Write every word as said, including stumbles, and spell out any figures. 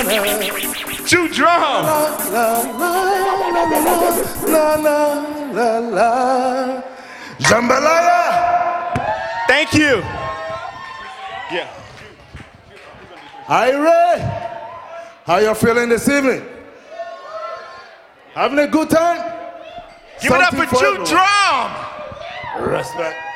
Chew drum. La la la la la la. Jambalaya. Thank you. Yeah. Ira, how you feeling this evening? Having a good time? Give it up Something for Chew everyone. Drum. Respect.